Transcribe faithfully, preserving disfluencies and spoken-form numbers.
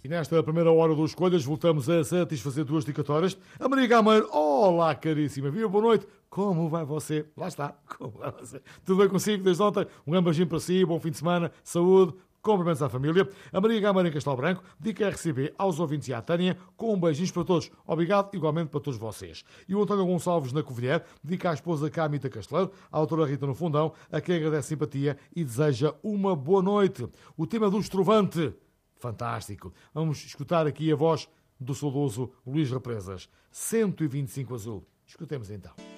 E nesta primeira hora do Escolhas voltamos a satisfazer duas dedicatórias. A Maria Gameiro, olá caríssima, viva, boa noite. Como vai você? Lá está, como vai você? Tudo bem consigo desde ontem? Um grande beijinho para si, bom fim de semana, saúde, cumprimentos à família. A Maria Gameiro em Castelo Branco dedica a R C B aos ouvintes e à Tânia, com beijinhos para todos. Obrigado igualmente para todos vocês. E o António Gonçalves na Covilhã dedica à esposa Camita Casteleiro, à autora Rita no Fundão, a quem agradece simpatia e deseja uma boa noite. O tema do Estrovante. Fantástico. Vamos escutar aqui a voz do saudoso Luís Represas. cento e vinte e cinco Azul. Escutemos então.